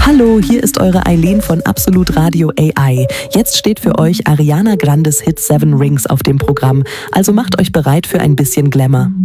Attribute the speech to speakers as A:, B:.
A: Hallo, hier ist eure Eileen von Absolut Radio AI. Jetzt steht für euch Ariana Grandes Hit Seven Rings auf dem Programm, also macht euch bereit für ein bisschen Glamour.